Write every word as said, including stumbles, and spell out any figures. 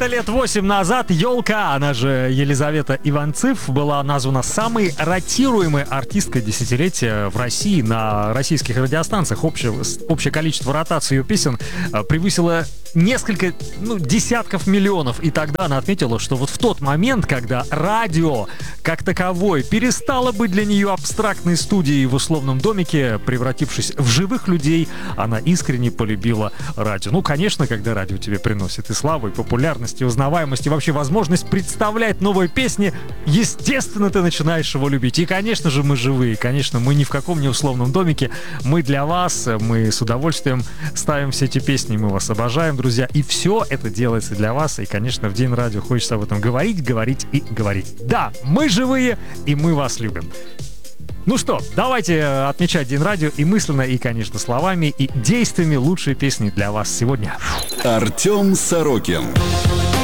как-то лет восемь назад елка, она же Елизавета Иванцыв, была названа самой ротируемой артисткой десятилетия в России на российских радиостанциях. Общее, общее количество ротаций ее песен превысило несколько, ну, десятков миллионов. И тогда она отметила, что вот в тот момент, когда радио как таковой перестало быть для нее абстрактной студией в условном домике, превратившись в живых людей, она искренне полюбила радио. Ну, конечно, когда радио тебе приносит и славу, и популярность, и узнаваемость, и вообще возможность представлять новые песни, естественно, ты начинаешь его любить. И, конечно же, мы живые, конечно, мы ни в каком не условном домике, мы для вас, мы с удовольствием ставим все эти песни, мы вас обожаем, друзья, и все это делается для вас, и, конечно, в День радио хочется об этом говорить, говорить и говорить. Да, мы живые, и мы вас любим. Ну что, давайте отмечать День радио и мысленно, и, конечно, словами, и действиями лучшие песни для вас сегодня. Артем Сорокин.